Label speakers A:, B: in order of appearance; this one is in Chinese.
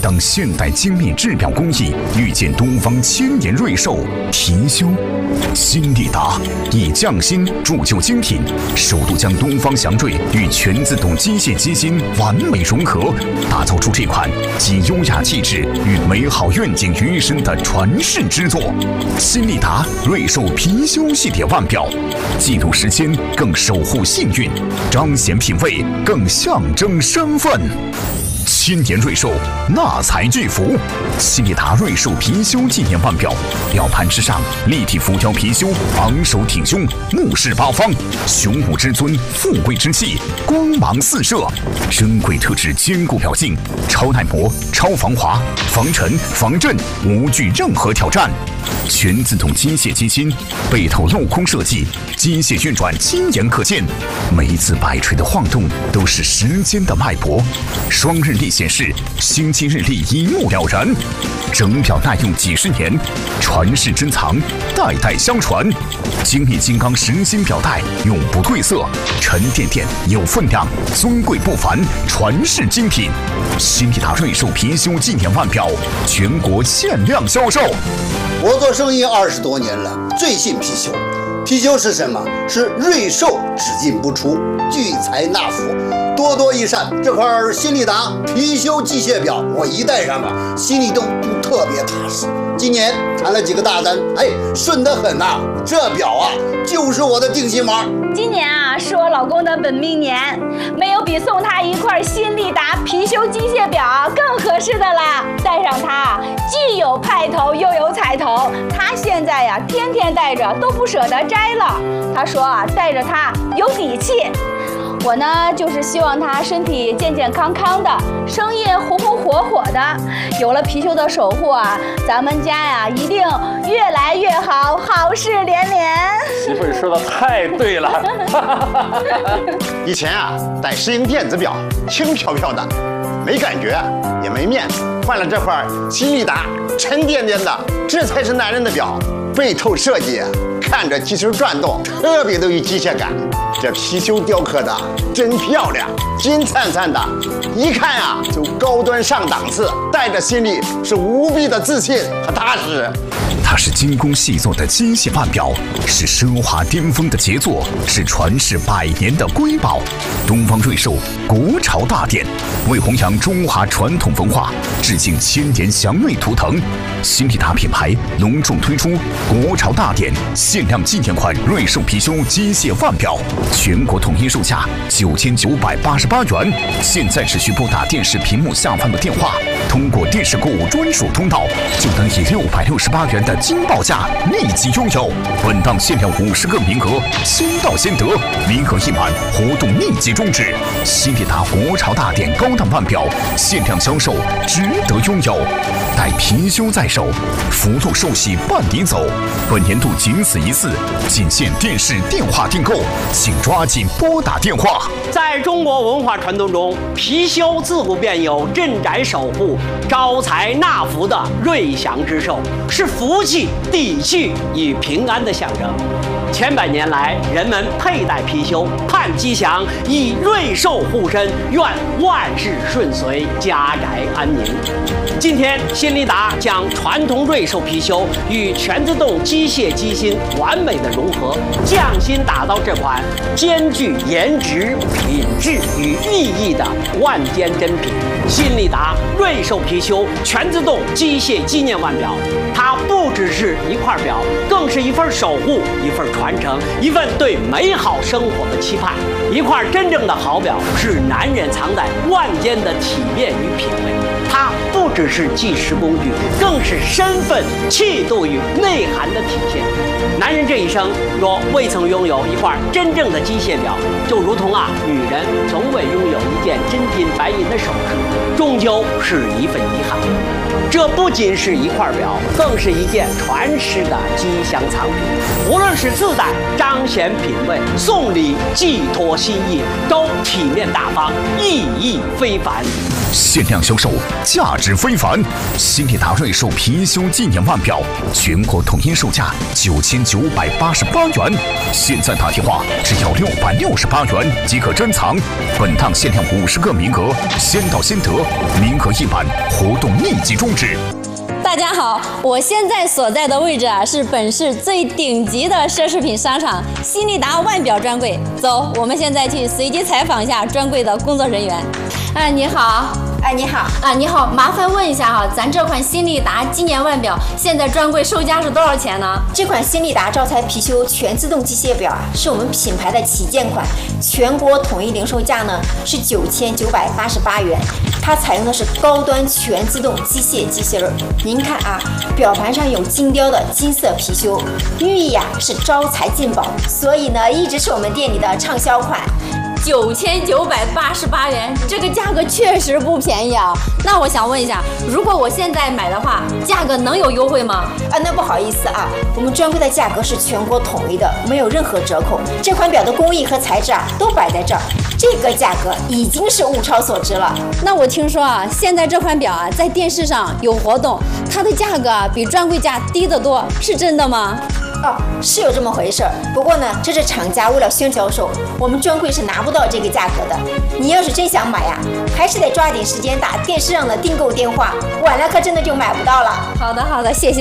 A: 当现代精密制表工艺遇见东方千年瑞兽貔貅，新力达以匠心铸就精品，首度将东方祥瑞与全自动机械机芯完美融合，打造出这款集优雅气质与美好愿景于一身的传世之作。新力达瑞兽貔貅系列腕表，记录时间更守护幸运，彰显品味更象征身份。千年瑞兽纳财巨幅，新力达瑞兽貔貅纪念腕表，表盘之上立体浮雕貔貅昂首挺胸，目视八方，雄武之尊，富贵之气，光芒四射。珍贵特制坚固表径，超耐磨、超防滑、防尘、防震，无惧任何挑战。全自动机械机芯，背透镂空设计，机械运转亲眼可见，每一次摆锤的晃动都是时间的脉搏。双日历显示，星期日历一目了然。整表耐用几十年，传世珍藏，代代相传。精密金刚实心表带永不褪色，沉甸甸有分量，尊贵不凡，传世精品。新力达瑞兽貔貅纪念腕表，全国限量销售。
B: 我做生意20多年了，最信貔貅。貔貅是什么？是瑞兽只进不出，聚财纳福，多多益善。这块新力达貔貅机械表，我一戴上啊，心里都特别踏实。今年谈了几个大单，顺得很呐。这表啊，就是我的定心丸。
C: 今年啊，是我老公的本命年，没有比送他一块新力达貔貅机械表更合适的啦。戴上它，既有派头又有彩头。他现在呀，天天戴着都不舍得摘了。他说啊，戴着它有底气。我呢，就是希望他身体健健康康的，生意红红火火的。有了貔貅的守护啊，咱们家呀一定越来越好，好事连连。
D: 媳妇儿说的太对了。
E: 以前啊，戴石英电子表，轻飘飘的，没感觉，也没面子。换了这块新力达，沉甸甸的，这才是男人的表。背透设计，看着机身转动，特别的有机械感。这貔貅雕刻的真漂亮，金灿灿的，一看啊就高端上档次。戴着心里是无比的自信和踏实。
A: 它是精工细作的机械腕表，是奢华巅峰的杰作，是传世100年的瑰宝。东方瑞兽国潮大典，为弘扬中华传统文化，致敬千年祥瑞图腾。新力达品牌隆重推出国潮大典限量纪念款瑞兽貔貅机械腕表，全国统一售价9988元。现在只需拨打电视屏幕下方的电话，通过电视购物专属通道，就能以668元的惊爆价立即拥有。本档限量50个名额，先到先得，名额一满，活动立即终止。新力达国潮大典高档腕表限量销售，值得拥有。待貔貅在手，福禄寿喜伴你走。本年度仅此一次，仅限电视电话订购，请抓紧拨打电话。
F: 在中国文化传统中，貔貅自古便有镇宅守护、招财纳福的瑞祥之兽，是福气、地气与平安的象征。千百年来，人们佩戴貔貅，盼吉祥，以瑞兽护身，愿万事顺遂，家宅安宁。今天，新力达将传统瑞兽貔貅与全自动机械机芯完美的融合，匠心打造这款兼具颜值、品质与寓意的万件珍品——新力达瑞兽貔貅全自动机械纪念腕表。它不只是一块表，更是一份守护，一份传承，一份对美好生活的期盼。一块真正的好表，是男人藏在万间的体面与品味。它不只是计时工具，更是身份、气度与内涵的体现。男人这一生若未曾拥有一块真正的机械表，就如同女人从未拥有一件真金白银的首饰，终究是一份遗憾。这不仅是一块表，更是一件传世的吉祥藏品。无论是自带彰显品味，送礼寄托心意，都体面大方，意义非凡。
A: 限量销售，价值非凡。新力达瑞兽貔貅纪念腕表，全国统一售价9988元，现在打电话只要668元即可珍藏。本趟限量50个名额，先到先得，名额一满，活动立即终止。
G: 大家好，我现在所在的位置是本市最顶级的奢侈品商场新力达腕表专柜。走，我们现在去随机采访一下专柜的工作人员。你好。你好你好，麻烦问一下哈，咱这款新力达纪念腕表现在专柜售价是多少钱呢？
H: 这款新力达招财貔貅全自动机械表是我们品牌的旗舰款，全国统一零售价呢是9988元。它采用的是高端全自动机械刃。您看啊，表盘上有金雕的金色貔貅，寓意是招财进宝，所以呢一直是我们店里的畅销款。
G: 9988元，这个价格确实不便宜啊。那我想问一下，如果我现在买的话，价格能有优惠吗？
H: 那不好意思啊，我们专柜的价格是全国统一的，没有任何折扣。这款表的工艺和材质都摆在这儿，这个价格已经是物超所值了。
G: 那我听说现在这款表在电视上有活动，它的价格比专柜价低得多，是真的吗？
H: 是有这么回事儿，不过呢，这是厂家为了宣销售，我们专柜是拿不到这个价格的。你要是真想买还是得抓紧时间打电视上的订购电话，晚了可真的就买不到了。
G: 好的，谢谢。